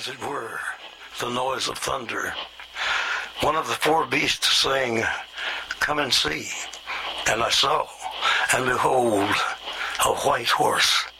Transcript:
as it were, the noise of thunder. One of the four beasts saying, "Come and see." And I saw, and behold, a white horse.